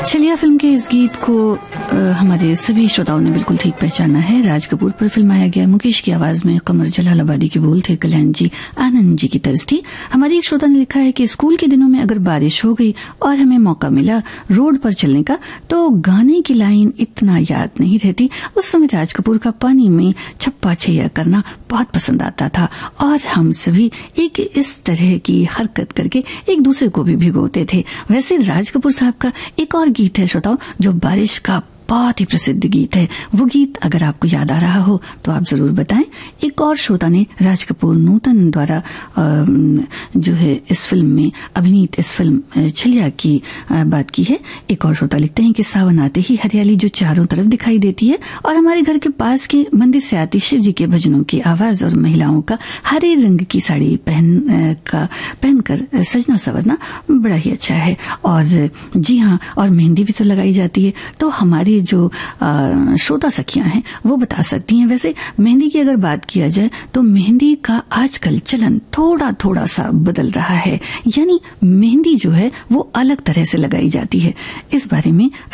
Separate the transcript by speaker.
Speaker 1: छलिया फिल्म के इस गीत को हमारे सभी श्रोताओं ने बिल्कुल ठीक पहचाना है। राज कपूर पर फिल्माया गया। मुकेश की आवाज में कमर जलालाबादी के बोल थे, कल्याण जी आनंद जी की तर्ज थी। हमारी एक श्रोता ने लिखा है कि स्कूल के दिनों में अगर बारिश हो गई और हमें मौका मिला रोड पर चलने का तो गाने की लाइन इतना याद नहीं रहती। उस समय राज कपूर का पानी में छप्पा छैया करना बहुत पसंद आता था और हम सभी एक इस तरह की हरकत करके एक दूसरे को भी भिगोते थे। वैसे राज कपूर साहब का एक और गीत है श्रोताओं जो बारिश का बहुत ही प्रसिद्ध गीत है। वो गीत अगर आपको याद आ रहा हो तो आप जरूर बताएं। एक और श्रोता ने राज कपूर नूतन द्वारा जो है इस फिल्म में अभिनीत इस फिल्म छलिया की बात की है। एक और श्रोता लिखते हैं कि सावन आते ही हरियाली जो चारों तरफ दिखाई देती है और हमारे घर के पास के मंदिर से आती शिव जी के भजनों की आवाज और महिलाओं का हरे रंग की साड़ी पहनकर सजना संवरना बड़ा ही अच्छा है। और जी हाँ, और मेहंदी भी तो लगाई जाती है। तो हमारी जो श्रोता सखियां हैं वो बता सकती हैं। वैसे मेहंदी की अगर बात किया जाए तो मेहंदी का आजकल चलन थोड़ा थोड़ा सा बदल रहा है, यानी मेहंदी जो है वो अलग तरह से लगाई जाती है। इस बारे में